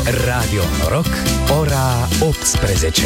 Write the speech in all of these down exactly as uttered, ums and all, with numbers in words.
Radio Noroc, ora optsprezece.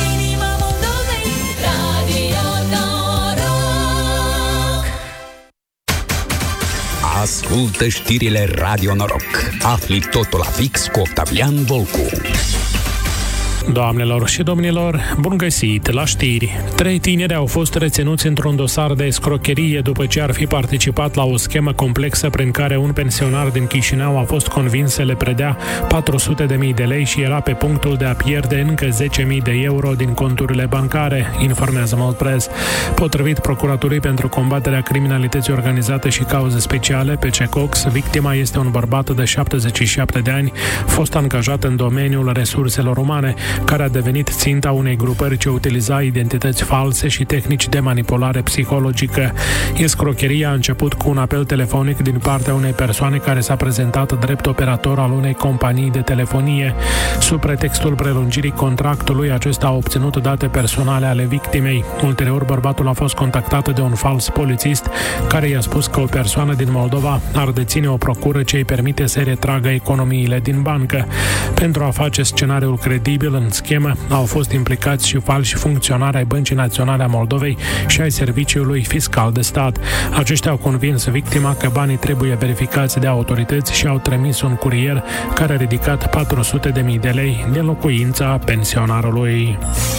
Ascultă știrile Radio Noroc. Afli totul la fix cu Octavian Volcu. Doamnelor și domnilor, bun găsit la știri. Trei tineri au fost reținuți într-un dosar de escrocherie după ce ar fi participat la o schemă complexă prin care un pensionar din Chișinău a fost convins să le predea patru sute de mii de lei și era pe punctul de a pierde încă zece mii de euro din conturile bancare, informează Moldpress. Potrivit Procuraturii pentru Combaterea Criminalității Organizate și Cauze Speciale, P C Cox, victima este un bărbat de șaptezeci și șapte de ani, fost angajat în domeniul resurselor umane, care a devenit ținta unei grupări ce utiliza identități false și tehnici de manipulare psihologică. Escrocheria a început cu un apel telefonic din partea unei persoane care s-a prezentat drept operator al unei companii de telefonie. Sub pretextul prelungirii contractului, acesta a obținut date personale ale victimei. Ulterior, bărbatul a fost contactat de un fals polițist care i-a spus că o persoană din Moldova ar deține o procură ce îi permite să retragă economiile din bancă. Pentru a face scenariul credibil, în schemă au fost implicați și falși funcționari ai Băncii Naționale a Moldovei și ai Serviciului Fiscal de Stat. Aceștia au convins victima că banii trebuie verificați de autorități și au trimis un curier care a ridicat patru sute de mii de lei din locuința pensionarului.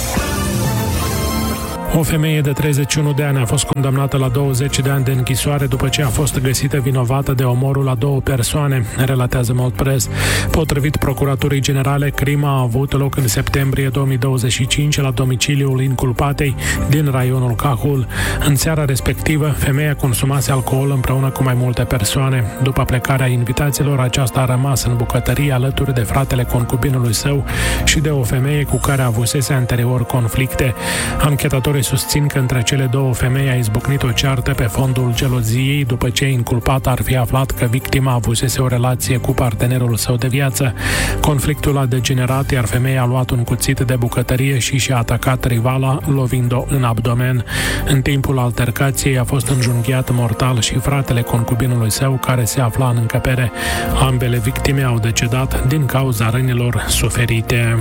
O femeie de treizeci și unu de ani a fost condamnată la douăzeci de ani de închisoare după ce a fost găsită vinovată de omorul a două persoane, relatează Moldpress. Potrivit Procuraturii Generale, crima a avut loc în septembrie două mii douăzeci și cinci la domiciliul inculpatei din raionul Cahul. În seara respectivă, femeia consumase alcool împreună cu mai multe persoane. După plecarea invitaților, aceasta a rămas în bucătărie alături de fratele concubinului său și de o femeie cu care avusese anterior conflicte. Anchetatorii susțin că între cele două femei a izbucnit o ceartă pe fondul geloziei după ce inculpata ar fi aflat că victima avusese o relație cu partenerul său de viață. Conflictul a degenerat, iar femeia a luat un cuțit de bucătărie și și-a atacat rivala, lovind-o în abdomen. În timpul altercației a fost înjunghiat mortal și fratele concubinului său, care se afla în încăpere. Ambele victime au decedat din cauza rănilor suferite.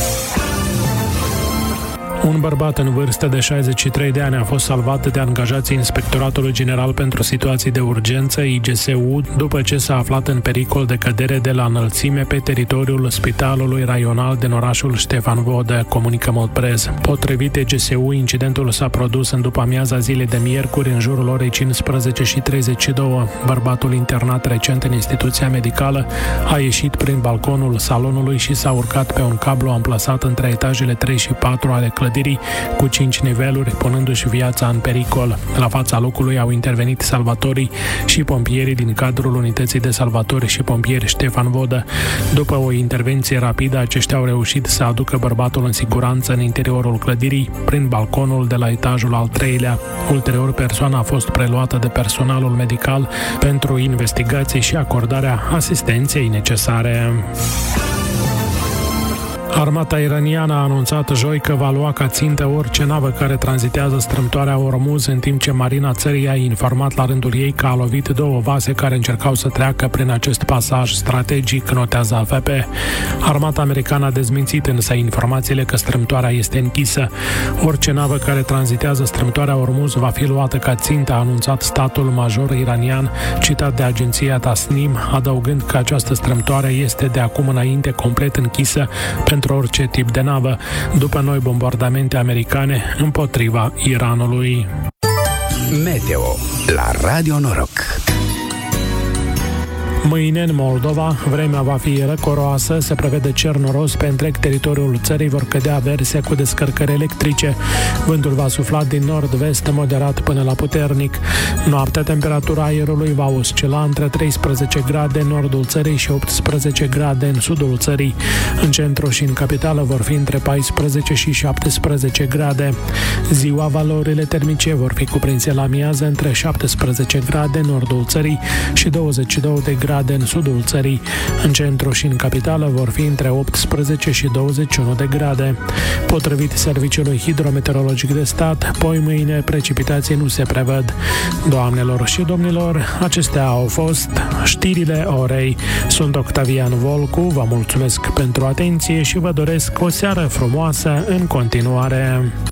Un bărbat în vârstă de șaizeci și trei de ani a fost salvat de angajații Inspectoratului General pentru Situații de Urgență, I G S U, după ce s-a aflat în pericol de cădere de la înălțime pe teritoriul Spitalului Raional din orașul Ștefan Vodă, comunică Moldpress. Potrivit I G S U, incidentul s-a produs în după-amiaza zilei de miercuri, în jurul orei cincisprezece și treizeci și doi. Bărbatul, internat recent în instituția medicală, a ieșit prin balconul salonului și s-a urcat pe un cablu amplasat între etajele trei și patru ale clădirii cu cinci niveluri, punându-și viața în pericol. La fața locului au intervenit salvatorii și pompierii din cadrul unității de salvatori și pompieri Ștefan Vodă. După o intervenție rapidă, aceștia au reușit să aducă bărbatul în siguranță în interiorul clădirii, prin balconul de la etajul al treilea. Ulterior, persoana a fost preluată de personalul medical pentru investigații și acordarea asistenței necesare. Armata iraniană a anunțat joi că va lua ca țintă orice navă care tranzitează strâmtoarea Ormuz, în timp ce marina țării a informat la rândul ei că a lovit două vase care încercau să treacă prin acest pasaj strategic, notează A F P. Armata americană a dezmințit însă informațiile că strâmtoarea este închisă. Orice navă care tranzitează strâmtoarea Ormuz va fi luată ca țintă, a anunțat statul major iranian, citat de agenția Tasnim, adăugând că această strâmtoare este de acum înainte complet închisă pentru orice tip de navă, după noi bombardamente americane împotriva Iranului. Meteo la Radio Noroc. Mâine, în Moldova, vremea va fi răcoroasă, se prevede cer noros pe întreg teritoriul țării, vor cădea averse cu descărcări electrice. Vântul va sufla din nord-vest, moderat până la puternic. Noaptea, temperatura aerului va oscila între treisprezece grade în nordul țării și optsprezece grade în sudul țării. În centru și în capitală vor fi între paisprezece și șaptesprezece grade. Ziua, valorile termice vor fi cuprinse la miază între șaptesprezece grade în nordul țării și douăzeci și două de grade grade în sudul țării. În centru și în capitală vor fi între optsprezece și douăzeci și unu de grade. Potrivit Serviciului Hidrometeorologic de Stat, poi mâine precipitații nu se prevăd. Doamnelor și domnilor, acestea au fost știrile orei. Sunt Octavian Volcu, vă mulțumesc pentru atenție și vă doresc o seară frumoasă în continuare.